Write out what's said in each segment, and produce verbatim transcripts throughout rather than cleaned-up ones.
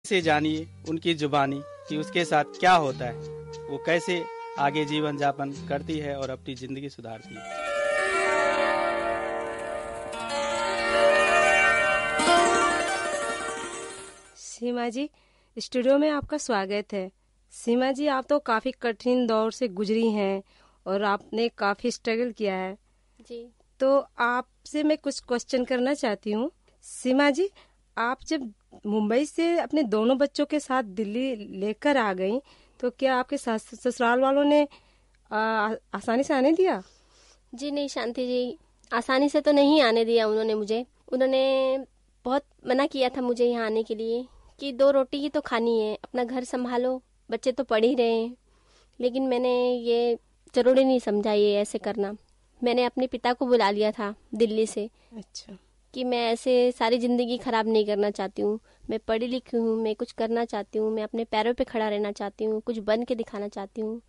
से जानिए उनकी जुबानी कि उसके साथ क्या होता है, वो कैसे आगे जीवन यापन करती है और अपनी जिंदगी सुधारती है। सीमा जी, स्टूडियो में आपका स्वागत है। सीमा जी, आप तो काफी कठिन दौर से गुजरी हैं और आपने काफी स्ट्रगल किया है जी। तो आपसे मैं कुछ क्वेश्चन करना चाहती हूँ। सीमा जी, आप जब मुंबई से अपने दोनों बच्चों के साथ दिल्ली लेकर आ गई तो क्या आपके ससुराल वालों ने आ, आसानी से आने दिया? जी नहीं शांति जी, आसानी से तो नहीं आने दिया उन्होंने मुझे। उन्होंने बहुत मना किया था मुझे यहाँ आने के लिए कि दो रोटी ही तो खानी है, अपना घर संभालो, बच्चे तो पढ़ ही रहे हैं। लेकिन मैंने ये जरूरी नहीं समझा ये ऐसे करना। मैंने अपने पिता को बुला लिया था दिल्ली से। अच्छा। कि मैं ऐसे सारी ज़िंदगी ख़राब नहीं करना चाहती हूँ, मैं पढ़ी लिखी हूँ, मैं कुछ करना चाहती हूँ, मैं अपने पैरों पे खड़ा रहना चाहती हूँ, कुछ बन के दिखाना चाहती हूँ।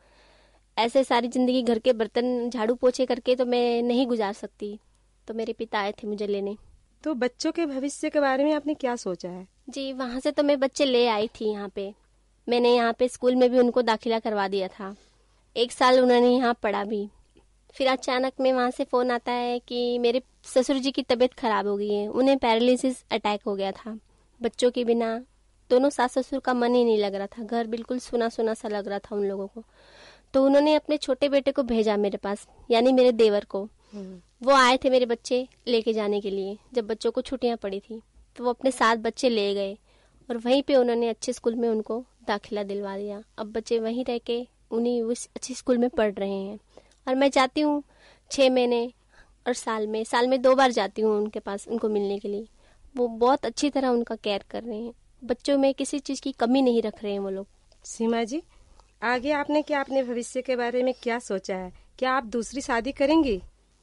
ऐसे सारी ज़िंदगी घर के बर्तन झाड़ू पोछे करके तो मैं नहीं गुजार सकती। तो मेरे पिता आए थे मुझे लेने। तो बच्चों के भविष्य के बारे में आपने क्या सोचा है? जी, वहाँ से तो मैं बच्चे ले आई थी यहाँ पे। मैंने यहाँ पे स्कूल में भी उनको दाखिला करवा दिया था। एक साल उन्होंने यहाँ पढ़ा भी। फिर अचानक में वहाँ से फ़ोन आता है कि मेरे ससुर जी की तबीयत खराब हो गई है, उन्हें पैरालिसिस अटैक हो गया था। बच्चों के बिना दोनों सास ससुर का मन ही नहीं लग रहा था, घर बिल्कुल सुना सुना सा लग रहा था उन लोगों को। तो उन्होंने अपने छोटे बेटे को भेजा मेरे पास, यानी मेरे देवर को। वो आए थे मेरे बच्चे लेके जाने के लिए। जब बच्चों को छुट्टियाँ पड़ी थी तो वो अपने साथ बच्चे ले गए और वहीं पे उन्होंने अच्छे स्कूल में उनको दाखिला दिलवा दिया। अब बच्चे वहीं रह के उन्हीं उस अच्छे स्कूल में पढ़ रहे हैं। और मैं जाती हूँ छः महीने और साल में साल में दो बार जाती हूँ उनके पास उनको मिलने के लिए। वो बहुत अच्छी तरह उनका केयर कर रहे हैं। बच्चों में किसी चीज़ की कमी नहीं रख रहे हैं वो लोग। सीमा जी, आगे आपने क्या अपने भविष्य के बारे में क्या सोचा है? क्या आप दूसरी शादी करेंगी?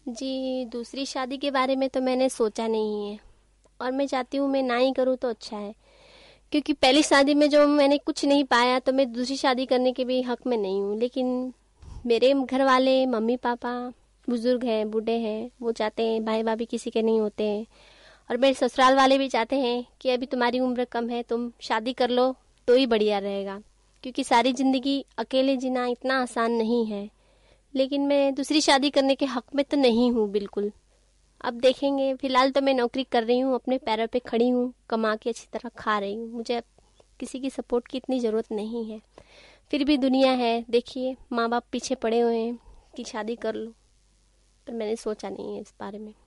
जी, दूसरी शादी के बारे में तो मैंने सोचा नहीं है और मैं चाहती हूँ मैं ना ही करूँ तो अच्छा है, क्योंकि पहली शादी में जो मैंने कुछ नहीं पाया तो मैं दूसरी शादी करने के भी हक में नहीं हूँ। लेकिन मेरे घर वाले, मम्मी पापा बुजुर्ग हैं, बूढ़े हैं, वो चाहते हैं, भाई भाभी किसी के नहीं होते हैं। और मेरे ससुराल वाले भी चाहते हैं कि अभी तुम्हारी उम्र कम है, तुम शादी कर लो तो ही बढ़िया रहेगा, क्योंकि सारी ज़िंदगी अकेले जीना इतना आसान नहीं है। लेकिन मैं दूसरी शादी करने के हक में तो नहीं हूँ बिल्कुल। अब देखेंगे। फिलहाल तो मैं नौकरी कर रही हूँ, अपने पैरों पे खड़ी हूँ, कमा के अच्छी तरह खा रही हूँ। मुझे अब किसी की सपोर्ट की इतनी ज़रूरत नहीं है। फिर भी दुनिया है, देखिए माँ बाप पीछे पड़े हुए हैं कि शादी कर लो, पर मैंने सोचा नहीं है इस बारे में।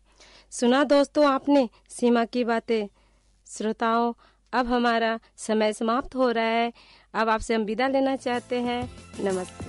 सुना दोस्तों आपने सीमा की बातें। श्रोताओं, अब हमारा समय समाप्त हो रहा है। अब आपसे हम विदा लेना चाहते हैं। नमस्ते।